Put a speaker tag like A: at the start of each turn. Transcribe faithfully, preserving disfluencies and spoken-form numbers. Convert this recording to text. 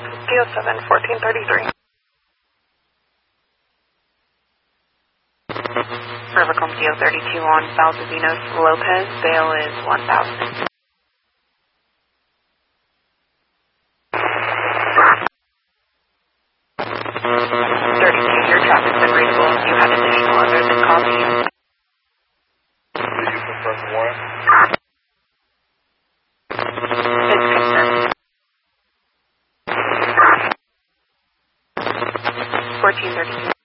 A: Whiskey oh seven, fourteen thirty-three. Rivercomb D O thirty-two on Valdovinos Lopez. Bail is one thousand. thirty-two, your traffic's agreeable. If you had additional others, then copy.
B: Did you confirm the warrant?
A: It's confirmed. fourteen thirty-two.